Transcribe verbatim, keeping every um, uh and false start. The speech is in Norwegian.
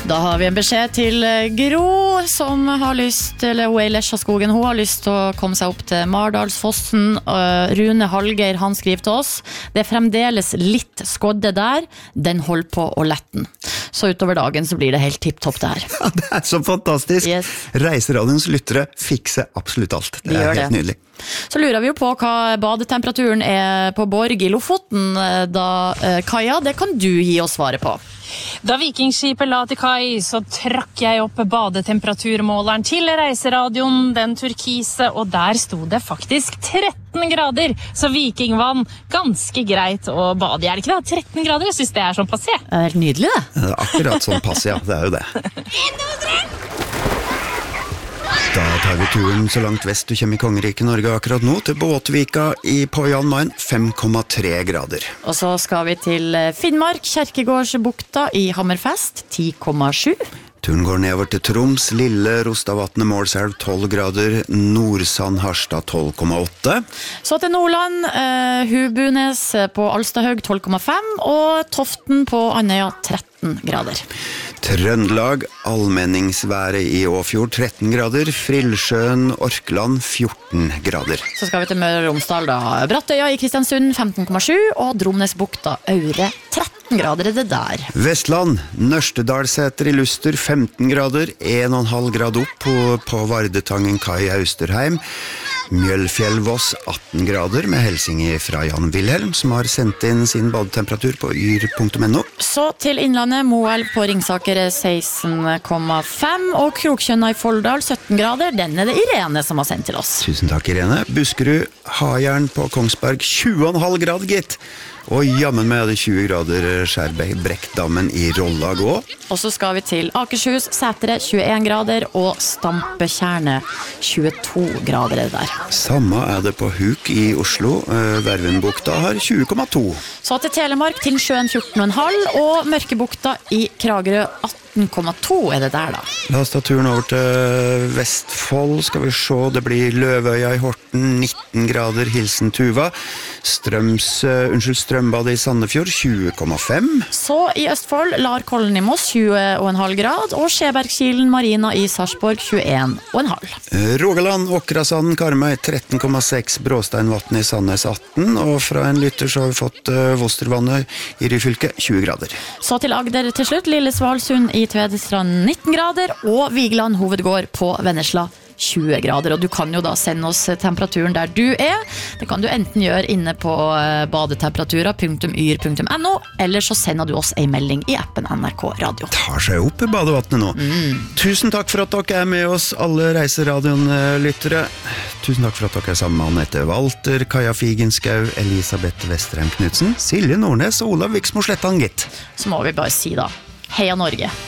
Da har vi en beskjed til Gro, som har lyst, eller hun er i Lesjaskogen, hun har lyst til å komme seg opp til Mardalsfossen. Rune Hallgeir, han skriver til oss, det er fremdeles litt skodde der, den holder på å letten. Så utover dagen så blir det helt tipptopp det her. Ja, det er så fantastisk. Yes. Reiseradions lyttere fikser absolutt alt. Det Vi er gjør helt det. nydelig. Så lurer vi jo på hva badetemperaturen er på Borg i Lofoten da, Kaja, det kan du gi oss svare på. Da vikingskipet la til kai, så trakk jeg opp badetemperaturmåleren til reiseradioen, den turkise, og der sto det faktisk tretten grader. Så vikingvann, ganske greit å bade. Er det ikke det? tretten grader, jeg synes det er sånn passé. Det er helt nydelig det. Det er akkurat sånn pass, ja. Det er jo det. Da tar vi turen så langt vest du kommer i Kongeriket Norge akkurat nå, til Båtvika i på Jan Mayen, fem komma tre grader. Og så skal vi til Finnmark, Kjerkegårdsbukta i Hammerfest, ti komma sju. Turen går nedover til Troms, Lille, Rostavatnet, Målselv, tolv grader, Nordsand, Harstad, tolv komma åtte. Så til Nordland, eh, Hubunes på Alstahaug, tolv komma fem, og Toften på Andøya, tretten grader. Trøndelag, allmenningsværet i Åfjord, tretten grader, Frillsjøen, Orkland, fjorten grader. Så skal vi til Møre og Romsdal da. Brattøya i Kristiansund, femten komma sju, og Dromnesbukta, Aure, tretten grader er det der. Vestland, Nørstedalseter i Luster, femten grader, en komma fem grad opp på, på Vardetangen kai i Austerheim. Mjølfjellvoss, atten grader, med helsing fra Jan Wilhelm, som har sendt inn sin badetemperatur på yr punktum no. Så til Innlandet, Moelv på Ringsaker, seksten komma fem, og Krokkjønna i Folldal, sytten grader. Den er det Irene som har sendt til oss. Tusen takk, Irene. Buskerud, Hajern på Kongsberg, tjue komma fem grad, gitt. Og jammen med det tjue grader Skjærbrekkdammen i Rollag også. Og så skal vi til Akershus, Sætere, tjueen grader, og Stampetjerne, tjueto grader er det der. Samme er det på Huk i Oslo. Vervenbukta har tjue komma to. Så til Telemark, Tinnsjøen fjorten komma fem, og Mørkebukta i Kragerø atten komma to er det der da. La oss ta turen over til Vestfold, skal vi se, det blir Løvøya i Horten, nitten grader, hilsen Tuva. Strøms, uh, unnskyld, Strømbad i Sandefjord, tjue komma fem. Så i Østfold, Larkollen i Moss, tjue komma fem grad, og Skjebergkilen Marina i Sarsborg, tjueen komma fem. Uh, Rogaland, Åkrasand, Karmøy, tretten komma seks, Bråsteinvatn i Sandnes atten, og fra en lytter så har vi fått uh, Vostervannet i Ryfylke, tjue grader. Så til Agder til slutt, Lille Svalsund i Tvedestrand, nitten grader, og Vigeland Hovedgård på Vennesla, tjue grader, og du kan jo da sende oss temperaturen der du er. Det kan du enten gjøre inne på badetemperatura punktum yr punktum no, eller så sender du oss en melding i appen N R K Radio. Tar seg opp i badevattnet nå. Mm. Tusen takk for at dere er med oss, alle Reiseradioen-lyttere. Tusen takk for at dere er sammen med Annette Walter, Kaja Figenskau, Elisabeth Vesterheim Knudsen, Silje Nordnes og Olav Viksmo Slettan, gitt. Så må vi bare si da, heia Norge!